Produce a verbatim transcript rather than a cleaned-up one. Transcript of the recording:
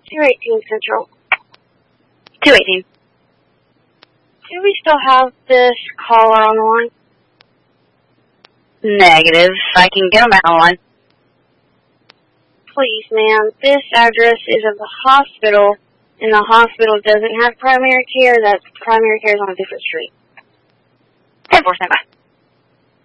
two eighteen Central. two eighteen. Do we still have this caller on the line? Negative. I can get him back on the line. Please, ma'am. This address is of the hospital, and the hospital doesn't have primary care. That primary care is on a different street. ten four, stand by.